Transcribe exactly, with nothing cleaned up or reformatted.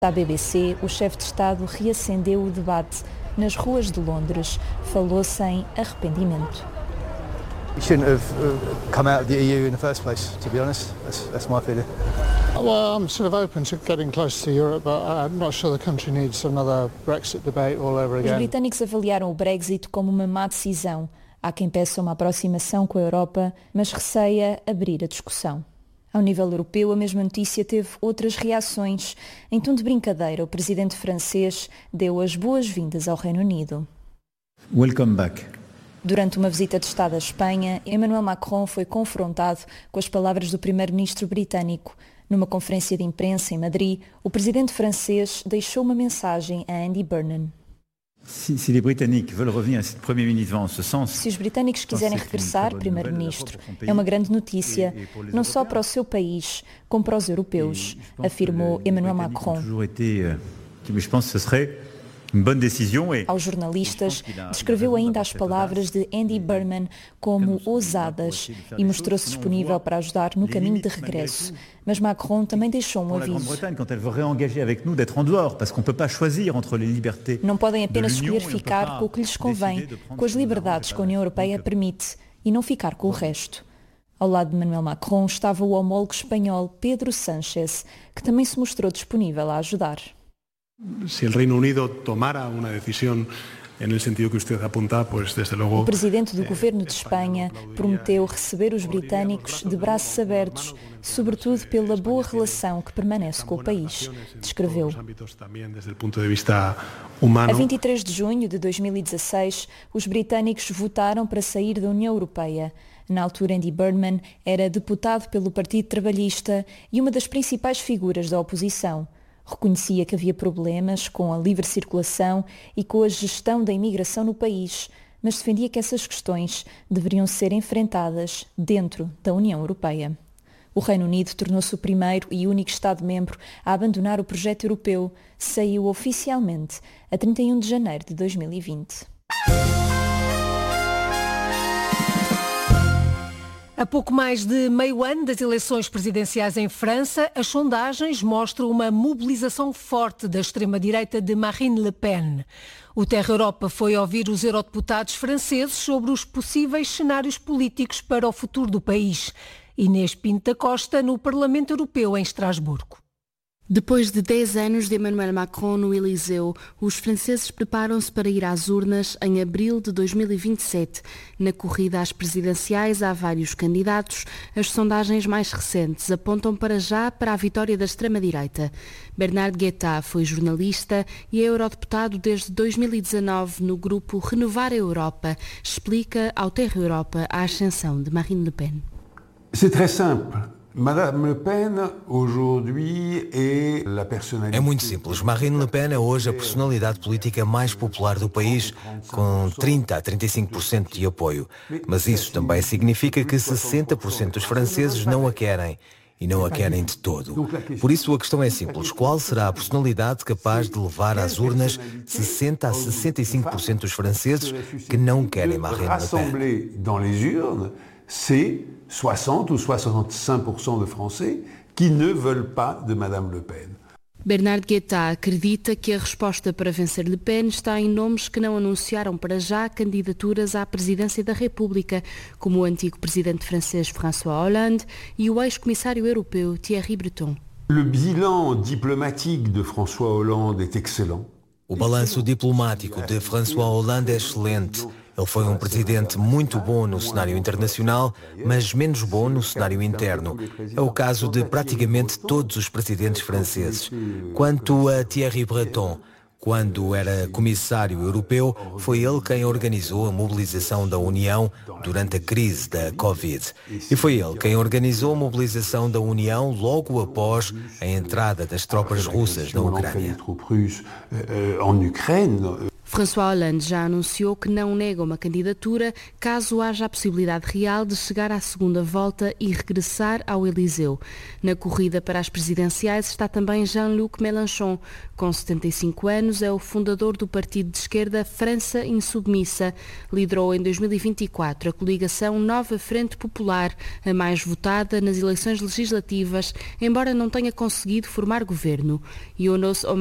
À B B C, o chefe de Estado reacendeu o debate. Nas ruas de Londres, falou-se em arrependimento. You shouldn't have come out of the E U in the first place, to be honest. That's, that's my feeling. Well, I'm sort of open to getting close to Europe, but I'm not sure the country needs another Brexit debate all over again. Os britânicos avaliaram o Brexit como uma má decisão. Há quem peça uma aproximação com a Europa, mas receia abrir a discussão. Ao nível europeu, a mesma notícia teve outras reações. Em tom de brincadeira, o presidente francês deu as boas-vindas ao Reino Unido. Welcome back. Durante uma visita de Estado à Espanha, Emmanuel Macron foi confrontado com as palavras do primeiro-ministro britânico. Numa conferência de imprensa em Madrid, o presidente francês deixou uma mensagem a Andy Burnham. Se, se les Britanniques veulent revenir à ce premier ministre en ce sens, Se os britânicos quiserem regressar, primeiro-ministro, é uma grande notícia, não só para o seu país, como para os europeus, afirmou Emmanuel Macron. Aos jornalistas, descreveu ainda as palavras de Andy Burnham como ousadas e mostrou-se disponível para ajudar no caminho de regresso. Mas Macron também deixou um aviso. Não podem apenas escolher ficar com o que lhes convém, com as liberdades que a União Europeia permite, e não ficar com o resto. Ao lado de Emmanuel Macron estava o homólogo espanhol Pedro Sánchez, que também se mostrou disponível a ajudar. Se o Reino Unido tomara uma decisão no sentido que você apunta, pues desde logo. O presidente do governo de Espanha prometeu receber os britânicos de braços abertos, sobretudo pela boa relação que permanece com o país, descreveu. A vinte e três de junho de dois mil e dezasseis, os britânicos votaram para sair da União Europeia. Na altura, Andy Burnham era deputado pelo Partido Trabalhista e uma das principais figuras da oposição. Reconhecia que havia problemas com a livre circulação e com a gestão da imigração no país, mas defendia que essas questões deveriam ser enfrentadas dentro da União Europeia. O Reino Unido tornou-se o primeiro e único Estado-membro a abandonar o projeto europeu. Saiu oficialmente a trinta e um de janeiro de dois mil e vinte. A pouco mais de meio ano das eleições presidenciais em França, as sondagens mostram uma mobilização forte da extrema-direita de Marine Le Pen. O Terra Europa foi ouvir os eurodeputados franceses sobre os possíveis cenários políticos para o futuro do país. Inês Pinto da Costa, no Parlamento Europeu, em Estrasburgo. Depois de dez anos de Emmanuel Macron no Eliseu, os franceses preparam-se para ir às urnas em abril de dois mil e vinte e sete. Na corrida às presidenciais há vários candidatos. As sondagens mais recentes apontam para já para a vitória da extrema-direita. Bernard Guetta foi jornalista e é eurodeputado desde dois mil e dezanove no grupo Renovar a Europa. Explica ao Terra Europa a ascensão de Marine Le Pen. C'est très simple. Madame Le Pen, aujourd'hui, est la personnalité... É muito simples. Marine Le Pen é hoje a personalidade política mais popular do país, com trinta a trinta e cinco por cento de apoio. Mas isso também significa que sessenta por cento dos franceses não a querem. E não a querem de todo. Por isso a questão é simples. Qual será a personalidade capaz de levar às urnas sessenta a sessenta e cinco por cento dos franceses que não querem Marine Le Pen? C'est soixante ou soixante-cinq pour cent de Français qui ne veulent pas de Madame Le Pen. Bernard Guetta acredita que a resposta para vencer Le Pen está em nomes que não anunciaram para já candidaturas à presidência da República, como o antigo presidente francês François Hollande e o ex-comissário europeu Thierry Breton. Le bilan diplomatique de François Hollande est excellent. O balanço diplomático de François Hollande é excelente. Ele foi um presidente muito bom no cenário internacional, mas menos bom no cenário interno. É o caso de praticamente todos os presidentes franceses. Quanto a Thierry Breton, quando era comissário europeu, foi ele quem organizou a mobilização da União durante a crise da Covid. E foi ele quem organizou a mobilização da União logo após a entrada das tropas russas na Ucrânia. François Hollande já anunciou que não nega uma candidatura caso haja a possibilidade real de chegar à segunda volta e regressar ao Elyseu. Na corrida para as presidenciais está também Jean-Luc Mélenchon. Com setenta e cinco anos, é o fundador do partido de esquerda França Insubmissa. Liderou em dois mil e vinte e quatro a coligação Nova Frente Popular, a mais votada nas eleições legislativas, embora não tenha conseguido formar governo. Younous